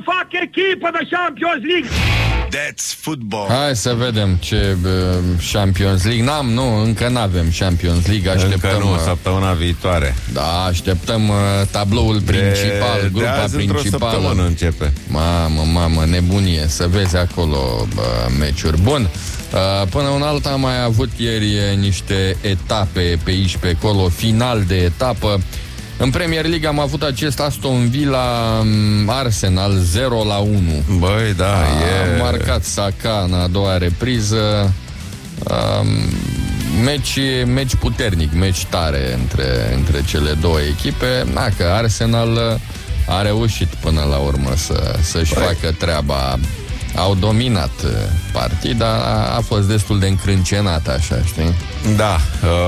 fac echipă de Champions League. That's football. Hai să vedem ce Champions League. Încă n-avem Champions League. Așteptăm, încă nu, săptămâna viitoare. Da, așteptăm tabloul principal, grupa principală. Săptămână începe. Mamă, nebunie. Să vezi acolo meciuri. Bun. Până un alta am mai avut ieri niște etape pe aici, pe acolo, final de etapă. În Premier League am avut acest Aston Villa Arsenal 0-1. Băi, da, a marcat Saka în a doua repriză. Meci puternic, meci tare între cele două echipe. Că Arsenal a reușit până la urmă să-și facă treaba. Au dominat partida, a fost destul de încrâncenat, așa, știi? Da,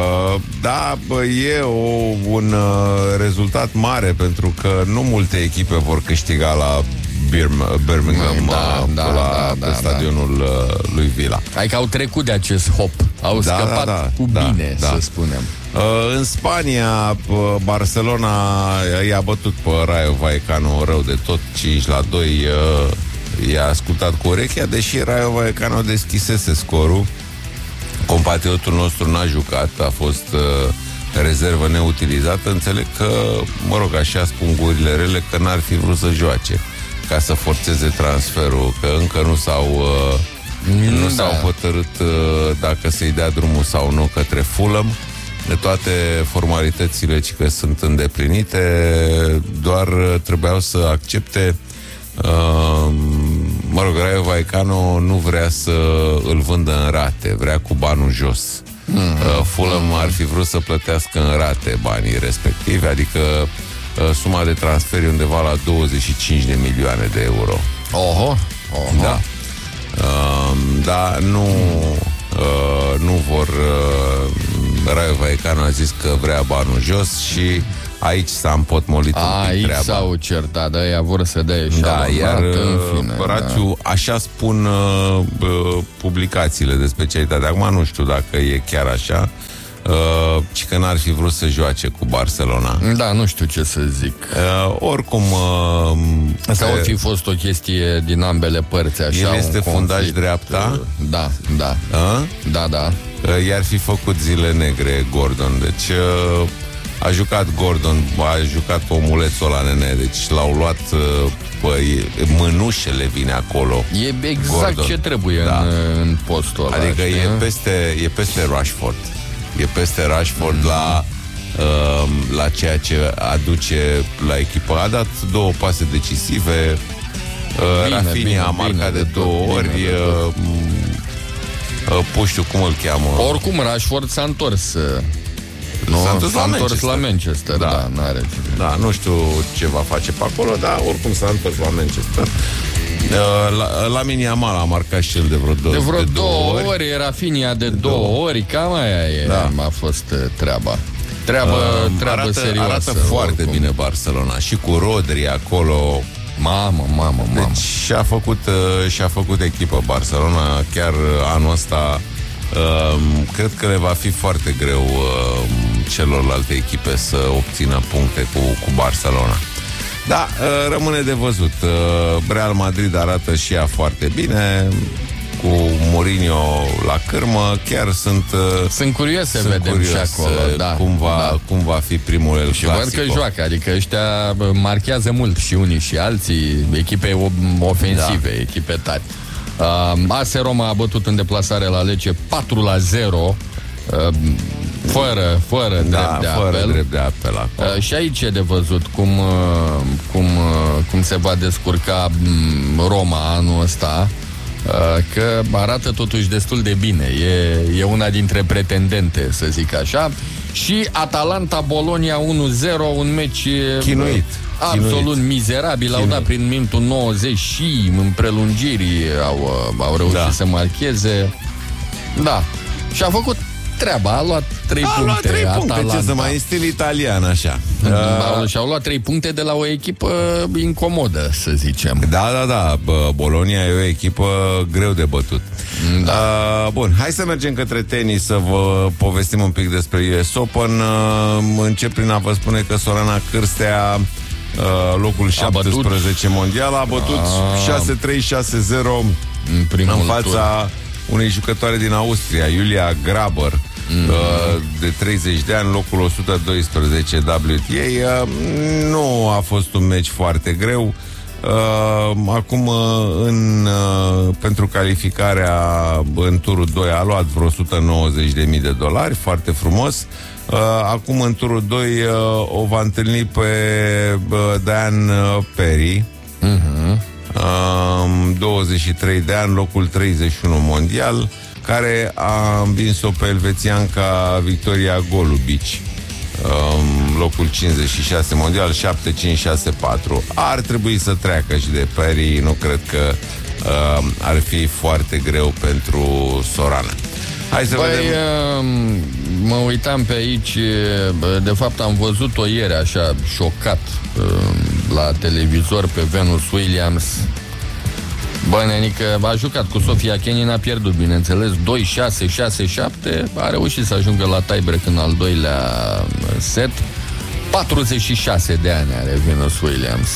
e un rezultat mare, pentru că nu multe echipe vor câștiga la Birmingham, pe stadionul lui Villa. Hai că au trecut de acest hop, au scăpat cu bine, să spunem. În Spania, Barcelona i-a bătut pe Rayo Vallecano rău de tot, 5-2. I-a ascultat cu urechea, deși Rayo Vallecano deschisese scorul. Compatriotul nostru n-a jucat, a fost rezervă neutilizată. Înțeleg că, așa spun gurile rele, că n-ar fi vrut să joace ca să forțeze transferul, că încă nu s-au hotărât dacă să-i dea drumul sau nu către Fulham. De toate formalitățile că sunt îndeplinite, doar trebuiau să accepte. Rayo Vallecano nu vrea să îl vândă în rate, vrea cu banul jos. Fulham ar fi vrut să plătească în rate banii respectivi, adică suma de transfer e undeva la 25 de milioane de euro. Da. Dar nu vor. Rayo Vallecano a zis că vrea banul jos și aici s-a împotmolit un pic treaba. Aici s-au certat, ăia vor să dea iar Rațiu, așa spun publicațiile de specialitate. Acum nu știu dacă e chiar așa, ci că n-ar fi vrut să joace cu Barcelona. Da, nu știu ce să zic. Oricum asta ar fi fost o chestie din ambele părți, așa. El este fundaș dreapta? Da. Da. I-ar fi făcut zile negre Gordon. Deci a jucat Gordon, a jucat omulețul ăla, nene. Deci l-au luat mânușele vine acolo. E exact Gordon. Ce trebuie în postul ăla. Adică e peste Rashford. E peste Rashford la ceea ce aduce la echipă. A dat 2 pase decisive. Rafinha a marcat de 2 ori. Puștiu, cum îl cheamă? Oricum Rashford s-a întors. S-a întors la Manchester. Da, nu știu ce va face pe acolo, dar oricum s-a întors la Manchester. Lamine Yamal a marcat și el de vreo două ori. Rafinha de 2 ori. Cam aia e. A fost treaba. Treabă serioasă. Arată foarte bine Barcelona. Și cu Rodri acolo. Mamă. Deci și-a făcut echipă Barcelona. Chiar anul ăsta cred că le va fi foarte greu celorlalte echipe să obțină puncte cu Barcelona. Da, rămâne de văzut. Real Madrid arată și ea foarte bine, cu Mourinho la cârmă. Chiar sunt curios să vedem și acolo, cum va fi primul El Clasico. Și văd că joacă, adică ăștia marchează mult, și unii și alții, echipe ofensive, echipe tari. AS Roma a bătut în deplasare la Lecce 4-0, fără drept de apel. Și aici e de văzut cum se va descurca Roma anul ăsta, că arată totuși destul de bine. E una dintre pretendente, să zic așa. Și Atalanta-Bologna 1-0, un meci chinuit. Absolut mizerabil. Au dat prin minutul 90 și în prelungiri au reușit să marcheze. Da. Și a făcut treaba, a luat 3 puncte. A luat 3 puncte, Atalanta. ce să mai, în stil italian, așa. Și-au luat 3 puncte de la o echipă incomodă, să zicem. Da. Bologna e o echipă greu de bătut. Bun, hai să mergem către tenis, să vă povestim un pic despre US Open. Încep prin a vă spune că Sorana Cârstea locul 17 mondial, a bătut 6-3-6-0 în fața unei jucătoare din Austria, Julia Graber, de 30 de ani, locul 112 WTA. Nu a fost un meci foarte greu. Acum pentru calificarea în turul 2 a luat vreo $190.000, foarte frumos. Acum în turul 2 o va întâlni pe Diane Perry, 23 de ani, locul 31 mondial, care a învins-o pe elvețianca Victoria Golubic, locul 56 mondial, 7-5-6-4. Ar trebui să treacă și de Perry. Nu cred că ar fi foarte greu pentru Sorana. Hai să vedem. Mă uitam pe aici. De fapt am văzut-o ieri așa șocat la televizor pe Venus Williams. Bă, nenică, a jucat cu Sofia Kenin, a pierdut, bineînțeles, 2-6-6-7, a reușit să ajungă la tie-break în al doilea set. 46 de ani are Venus Williams.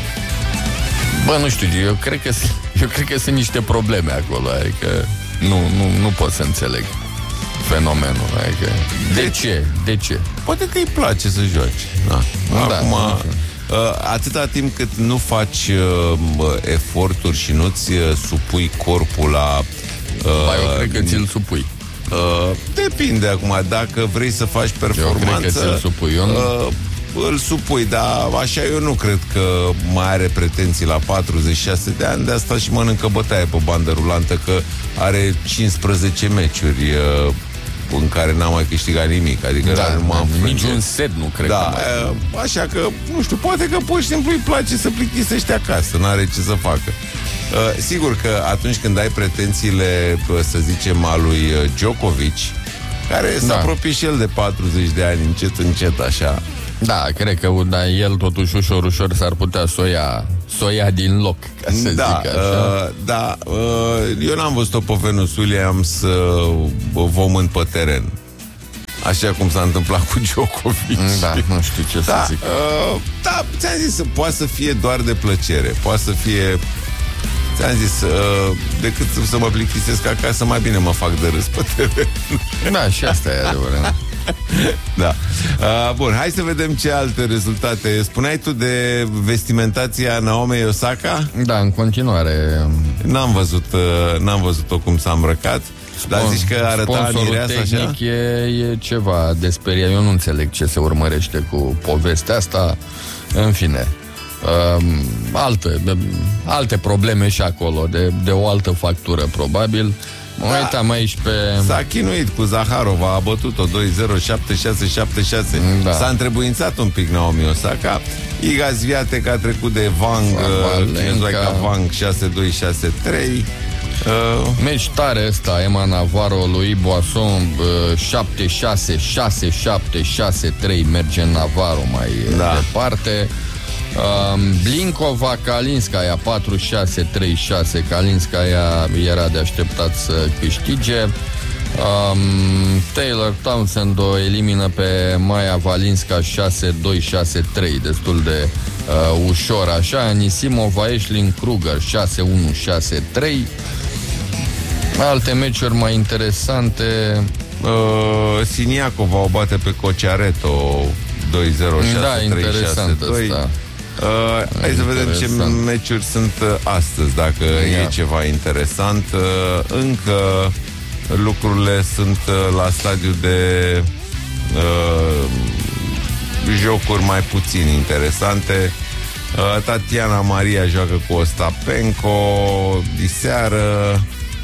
Bă, nu știu, eu cred că sunt niște probleme acolo, adică nu pot să înțeleg fenomenul, adică de ce? Poate că îi place să joace. Acum, atâta timp cât nu faci eforturi și nu-ți supui corpul la... eu cred că ți-l supui. Depinde acum, dacă vrei să faci performanță, eu cred că ți-l supui. Îl supui, dar așa eu nu cred că mai are pretenții la 46 de ani. De asta și mănâncă bătaie pe bandă rulantă, că are 15 meciuri în care n-am mai câștigat nimic. Adică niciun set nu cred că mai. Așa că, nu știu, poate că pur și simplu îi place să plictisește acasă, n-are ce să facă. Sigur că atunci când ai pretențiile, să zicem, a lui Djokovic, care se apropie și el de 40 de ani, încet, așa. Da, cred că el totuși ușor s-ar putea să o ia din loc, ca să zic așa. Eu n-am văzut-o pe Venus Williams vomând pe teren, așa cum s-a întâmplat cu Djokovic. Da, nu știu ce să zic. Ți-am zis, poate să fie doar de plăcere, poate să fie... Ți-am zis, decât să mă plictisesc acasă, mai bine mă fac de râs pe teren. Da, și asta e adevărat. Da. Bun, hai să vedem ce alte rezultate. Spuneai tu de vestimentația Naomi Osaka? Da, în continuare. N-am văzut-o cum s-a îmbrăcat. Dar zici că arăta mireasa așa? E ceva de speriat. Eu nu înțeleg ce se urmărește cu povestea asta. În fine, alte probleme și acolo, de o altă factură, probabil. Mă uitam aici pe... S-a chinuit cu Zaharova, a bătut-o 2-0, 7-6-7-6. S-a întrebuințat un pic Naomi Osaka. Iga Swiatek a trecut de Vang 6-2-6-3. Meci tare ăsta, Emma Navarro lui Boasson, 7-6, 6-7, 6-3, merge Navarro mai departe. Blinkova, Kalinskaya 4-6-3-6. Kalinskaya era de așteptat să câștige. Taylor Townsend o elimină pe Maia Valinska 6-2-6-3, destul de ușor așa. Anisimova, Aisling Kruger 6-1-6-3. Alte meciuri mai interesante. Siniakova o bate pe Cociareto 2-0, 6-3-6-2. Da, interesant ăsta. Hai să vedem ce meciuri sunt astăzi, dacă e ceva interesant. Încă lucrurile sunt la stadiu de jocuri mai puțin interesante. Tatiana Maria joacă cu Ostapenko diseară.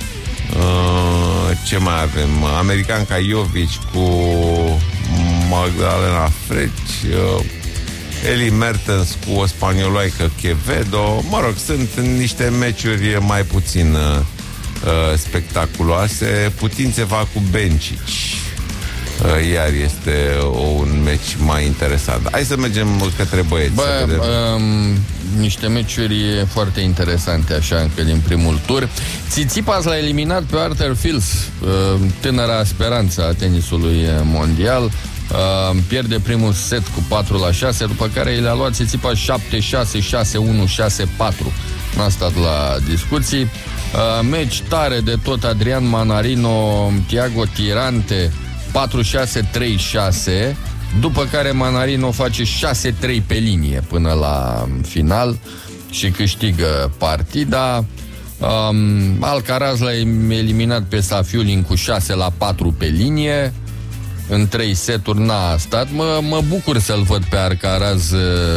Ce mai avem? Americanca Jovic cu Magdalena Freci, Eli Mertens cu o spanioloică Quevedo. Mă rog, sunt niște meciuri mai puțin spectaculoase. Putințeva cu Bencic, iar este un meci mai interesant. Hai să mergem către băieți. Niște meciuri foarte interesante, așa, încă din primul tur. Tsitsipas l-a eliminat pe Arthur Fils, tânăra speranță a tenisului mondial. Pierde primul set cu 4-6, după care le-a luat Țițipas 7-6, 6-1, 6-4. N-a stat la discuții. Meci tare de tot, Adrian Manarino, Thiago Tirante, 4-6, 3-6, după care Manarino face 6-3 pe linie până la final și câștigă partida. Alcaraz l-a eliminat pe Safiulin cu 6-4 pe linie. În 3 seturi n-a stat. Mă bucur să-l văd pe Alcaraz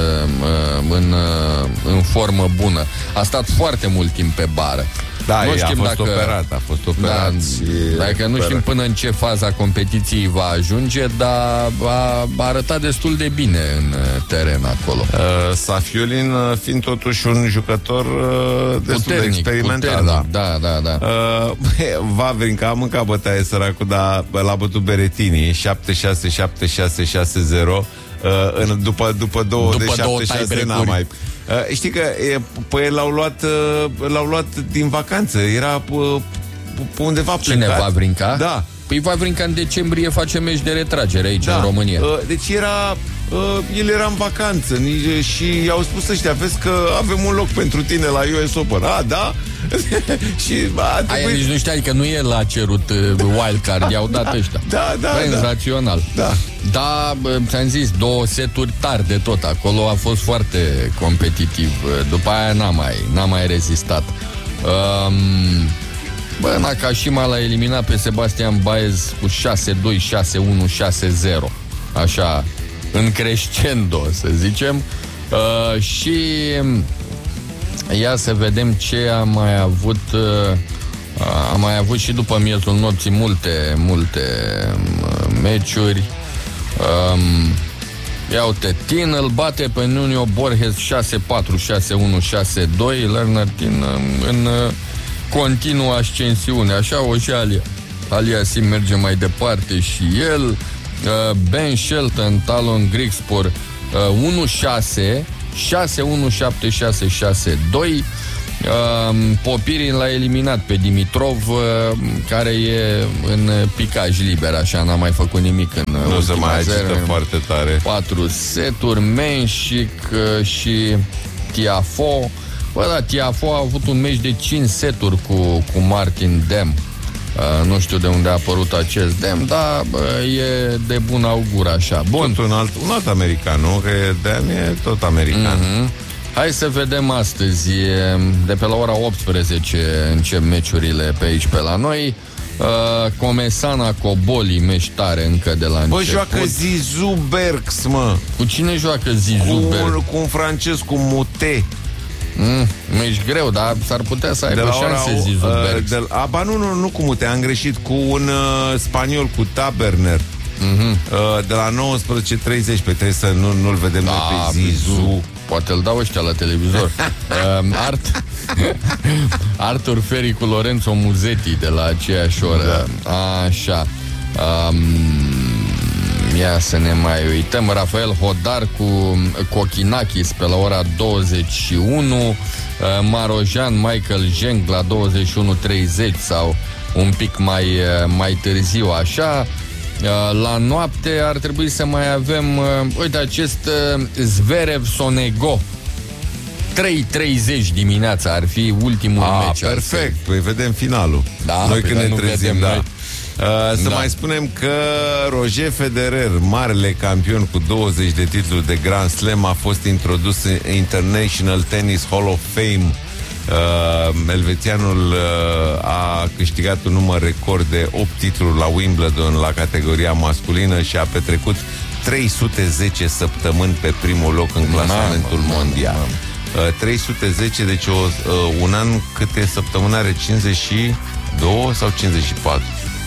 în formă bună. A stat foarte mult timp pe bară. Da, a fost operat. Dacă nu știm până în ce faza competiției va ajunge, dar a arătat destul de bine în teren acolo. Safiulin fiind totuși un jucător destul de experimentat. Da. Wawrinka a mâncat bătaie săracul, dar l-a bătut Berrettini 7-6, 7-6, 6-0. După două de 7-6 n-a mai... Știi că pe el l-au luat din vacanță. Era pe undeva plecat. Cine, Wawrinka? Da. Păi Wawrinka în decembrie face meci de retragere aici, în România. Deci el era în vacanță și i-au spus ăștia, vezi că avem un loc pentru tine la US Open. Da? Și aia nici nu știa, adică nu el a cerut wildcard, i-au dat ăștia. Senzațional. Da, ți-am zis, 2 seturi tari de tot. Acolo a fost foarte competitiv. După aia n-a mai rezistat. Nakashima l-a eliminat pe Sebastian Baez cu 6-2, 6-1, 6-0. Așa, în crescendo, să zicem. Și ia să vedem ce a mai avut. A mai avut și după miezul nopții multe meciuri. Ia uite, Tin îl bate pe Nuno Borges 6-4, 6-1, 6-2. Lerner Tin în continuă ascensiune. Așa o și Aliasim merge mai departe și el. Ben Shelton, Talon Grigspor 1-6, 6-1, 7-6, 6-2. Popirin l-a eliminat pe Dimitrov, care e în picaj liber, așa, n-a mai făcut nimic în nu se mai agită foarte tare. 4 seturi, Menșic și Tiafoe. Tiafoe a avut un meci de 5 seturi cu Martin Dem. Nu știu de unde a apărut acest Dem, dar e de bun augur, așa. Bun. Tot un alt american, nu? Că Dem e tot american. Hai să vedem astăzi. De pe la ora 18 încep meciurile pe aici, pe la noi. Comesana Coboli, meci tare încă de la început. Joacă Zizou Bergs, mă. Cu cine joacă Zizou Bergs? Cu un francez, cu Mute. Meci greu, dar s-ar putea să aibă șanse Zizou Bergs. Nu cu Mute, am greșit, cu un spaniol, cu Taberner. De la 19:30, trebuie să nu-l vedem noi pe Zizou. Poate îl dau ăștia la televizor. Artur Feri cu Lorenzo Muzetti de la aceeași oră. Așa. Ia să ne mai uităm. Rafael Hodar cu Kokkinakis pe la ora 21. Marojan Michael Zheng la 21:30 sau un pic mai târziu, așa. La noapte ar trebui să mai avem uite, acest Zverev Sonego 3:30 dimineața ar fi ultimul meci. Perfect, păi vedem finalul. Noi când ne trezim, Să mai spunem că Roger Federer, marele campion cu 20 de titluri de Grand Slam, a fost introdus în International Tennis Hall of Fame. Elvețianul a câștigat un număr record de 8 titluri la Wimbledon la categoria masculină și a petrecut 310 săptămâni pe primul loc în clasamentul mondial. 310, deci un an câte săptămâni are? 52 sau 54?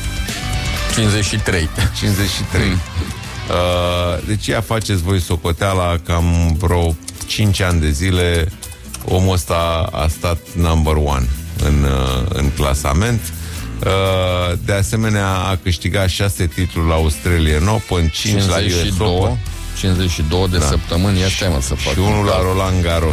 53. 53. Deci ia faceți voi socoteala, cam vreo 5 ani de zile omul ăsta a stat number one în clasament. De asemenea a câștigat 6 titluri la Australian Open, 5 la US Open, 52 de săptămâni. Ia stai, mă, să fac. Și unul la Roland Garros.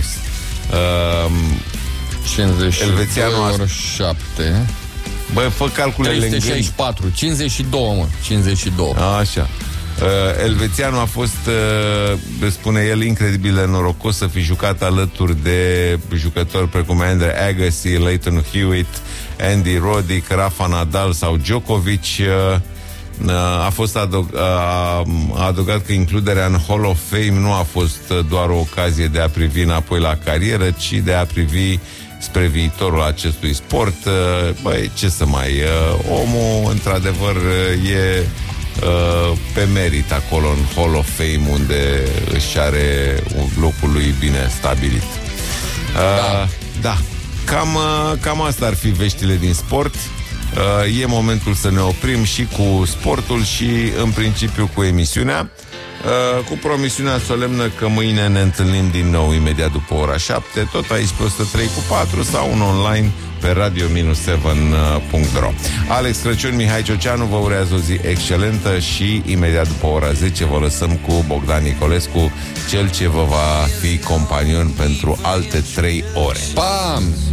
52 7. Băi, fă calculele 364, 52, mă, 52. Așa. Elvețianul a fost, spune el, incredibil de norocos să fi jucat alături de jucători precum Andre Agassi, Leighton Hewitt, Andy Roddick, Rafa Nadal sau Djokovic. A fost adăugat că includerea în Hall of Fame nu a fost doar o ocazie de a privi înapoi la carieră, ci de a privi spre viitorul acestui sport. Băi, ce să mai... omul, într-adevăr, e pe merit acolo în Hall of Fame, unde își are locul lui bine stabilit. Da. Cam asta ar fi veștile din sport. E momentul să ne oprim și cu sportul și în principiu cu emisiunea, cu promisiunea solemnă că mâine ne întâlnim din nou imediat după ora 7, tot aici pe 103.4 sau un online pe radio-7.ro. Alex Crăciun, Mihai Cioceanu vă urează o zi excelentă și imediat după ora 10 vă lăsăm cu Bogdan Nicolescu, cel ce vă va fi companion pentru alte 3 ore. Pam!